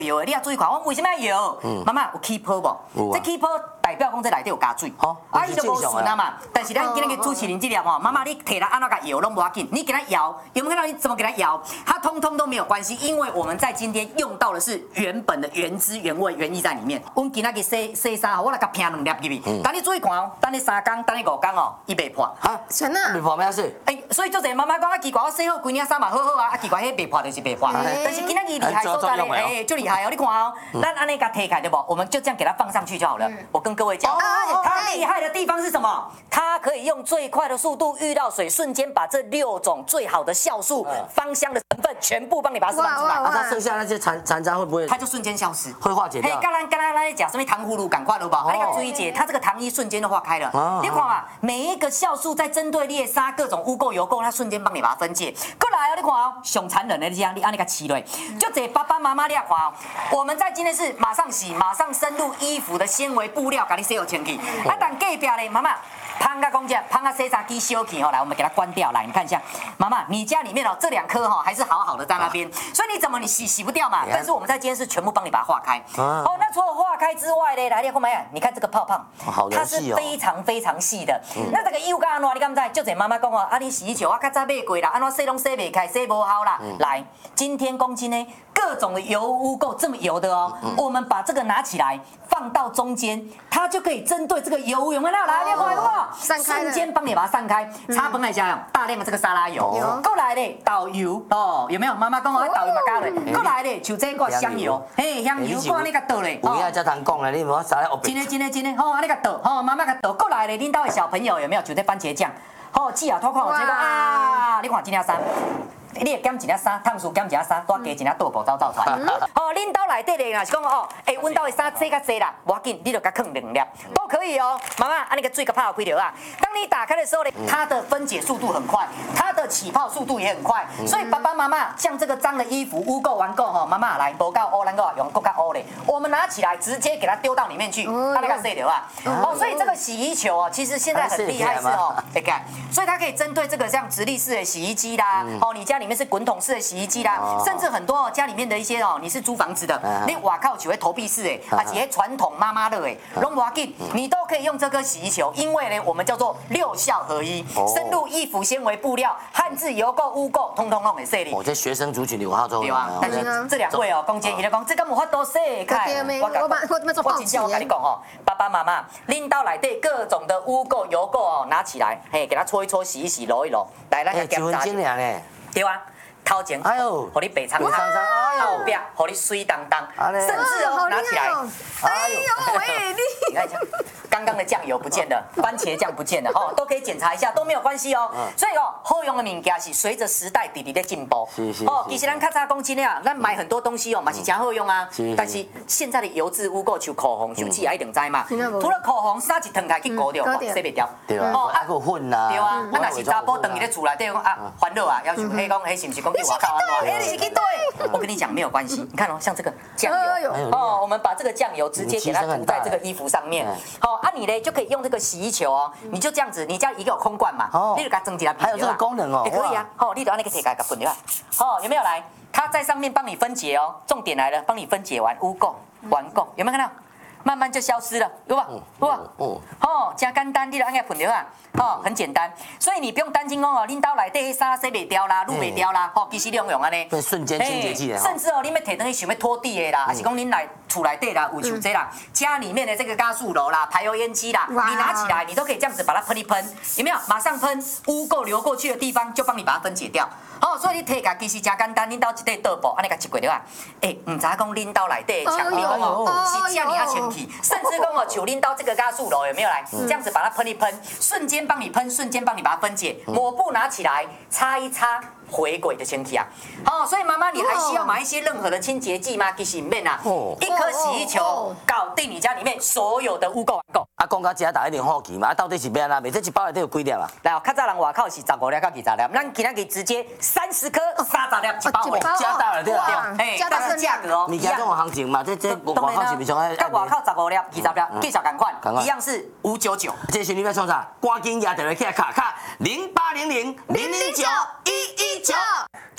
摇的，你要注意看，我为什么要摇？妈妈有起泡无？这起泡代表讲这内底有加水，啊，伊就无顺啊嘛。但是咱今日主持人这粒吼，妈妈你摕来安怎甲摇拢无要紧，你给它摇，有没有看到你怎么给它摇？它通通都没有关系，因为我们在今天用到的是原本的原汁原味原意在里面。我们今仔日洗衫，我来甲拼2粒入去。但你注意看哦，等你3天，等你5天哦，伊袂破。 啊，真的？袂破咩事？ 所以做者妈妈讲啊，奇怪，我洗好规领衫嘛好好啊，啊奇怪，迄袂破就是袂破。但是今仔日厉害所在咧，就厉害哦，你看哦，咱安尼甲摕开对不？我们就这样给它放上去就好了。我跟各位讲，它厉害的地方是什么？它可以用最快的速度遇到水，瞬间把这6种最好的酵素、芳香的成分全部帮你把它释放出来。 它剩下那些残渣会不会？ 它就瞬间消失， 会化解掉。 刚咱在讲什么糖葫芦，赶快了吧？你看注意姐，它这个糖衣瞬间就化开了。你看嘛，每一个酵素在针对猎杀各种污垢油垢，它瞬间帮你把它分解。过来哦，你看哦，上残忍的这样，你按那个起落，就这爸爸妈妈你看哦，我们在今天是马上洗，马上深入衣服的纤维布料，给你洗好清气。啊，但隔壁嘞，妈妈。胖个公鸡，胖个洗衫机烧起哦，来，我们给它关掉。来，你看一下，妈妈，你家里面哦这2颗哈还是好好的在那边，所以你怎么你洗不掉嘛？但是我们在今天是全部帮你把它化开。哦，那除了化开之外呢，来，你看没？你看这个泡泡，它是非常非常细的。那这个油干安怎？你敢知？就这妈妈讲哦，啊，你洗衣球我较早买过啦，安怎洗拢洗袂开，洗不好啦。来，今天公斤呢？各种的油污垢这么油的哦，我们把这个拿起来放到中间，它就可以针对这个油污有没有？来，你看好？瞬间帮你把它散开。擦盆来讲，大量的这个沙拉油，过来嘞导油哦，有没有？妈妈讲哦，导油嘛加嘞，过来嘞，像这个香油，嘿，香油过来那个倒嘞。 有影才通讲嘞，你无啥咧学别。真的，好，安尼个倒，好，妈妈个倒过来嘞，恁兜的小朋友有没有？就这番茄酱，好，记啊，拖看我这个啊，你看这件衫。你会减一粒衫，烫书减一粒衫，多加一粒倒布走出来。哦，恁兜内底咧，若是讲哦，阮兜的衫洗较济啦，无要紧，你就甲放2粒都可以哦。妈妈，安尼个水个泡开着啊。当你打开的时候呢，它的分解速度很快，它的起泡速度也很快。所以爸爸妈妈像这个脏的衣服、污垢完垢吼，妈妈来无够污，咱个用更加污嘞。我们拿起来直接给它丢到里面去，它那个洗着啊。哦，所以这个洗衣球哦，其实现在很厉害是哦，你看，所以它可以针对这个像直立式的洗衣机啦，哦，你家里面是滚筒式的洗衣机啦，甚至很多家里面的一些哦，你是租房子的，你瓦靠就会投币式的，啊，些传统妈妈的哎，拢无要紧，你都可以用这颗洗衣球，因为呢，我们叫做6效合一，深入衣服纤维布料、汉字油垢、污垢，通通弄给洗哩。 我这学生族群里，我好做。 对啊，但是这2位哦，公姐伊咧讲，这个无法度洗开。我真正我跟你讲哦，爸爸妈妈，恁兜内底各种的污垢、油垢哦，拿起来，嘿，给它搓一搓、洗一洗、揉一揉，来，咱 1分钟尔呢。 对啊。头前，互你白苍苍，后壁，互你水当当，甚至哦拿起来， 哎呦喂， 你看一下，刚刚的酱油不见了，番茄酱不见了哦，都可以检查一下，都没有关系哦。所以哦，好用的物件是随着时代直直在进步。哦，其实咱较早讲真的，咱买很多东西哦，嘛是真好用啊。但是现在的油脂污垢，像口红、手指也一定知嘛。除了口红，撒一烫开去勾掉，洗袂掉。 对啊。哦，还有粉啦。 对啊，啊，若是查甫等伊咧厝内底讲啊，烦恼啊，要求迄讲，迄是不是讲？你是去对，我跟你讲没有关系。你看哦，像这个酱油哦，我们把这个酱油直接给它涂在这个衣服上面。好啊，你呢就可以用这个洗衣球哦，你就这样子，你家一个有空罐嘛，你就给它蒸起来。 还有这个功能哦， 也可以啊。哦，你就按那个铁盖给它滚掉。哦，有没有来？它在上面帮你分解哦，重点来了，帮你分解完污垢、顽垢，有没有看到？慢慢就消失了，有吧？有吧？哦，真简单，你就按下喷掉啊，哦，很简单，所以你不用担心讲哦，恁兜内底迄衫洗袂掉啦，撸袂掉啦，哦，其实两用安尼， 瞬间清洁剂甚至哦，你要摕回去想要拖地的啦，还是讲恁来厝内底啦，有像这啦，家里面的这个加速炉啦、排油烟机啦，你拿起来，你都可以这样子把它喷一喷，有没有？马上喷，污垢流过去的地方就帮你把它分解掉。哦，所以你摕起来其实真简单，恁兜一块桌布，安尼甲一过了啊。唔知讲恁兜内底的墙壁哦，是这么啊清气，甚至讲哦，像恁兜这个加速炉有没有来？这样子把它喷一喷，瞬间帮你喷，瞬间帮你把它分解。抹布拿起来擦一擦。回归的清气啊，好，所以妈妈你还需要买一些任何的清洁剂吗？其实唔免啊，一颗洗衣球搞定你家里面所有的污垢顽垢。 啊，讲到这大家一定好奇嘛，啊，到底是变哪？每这一包内底有几粒啊？ 来哦，较早人外口是15粒到20粒，咱今仔日直接30颗30粒一包的， 加大了对吧？哎，但是价格哦， 物件这种行情嘛，这外口是不是像甲外口15粒、20粒，计小赶快，一样是599。 这是你要创啥？赶紧压电话起来卡0800009119119。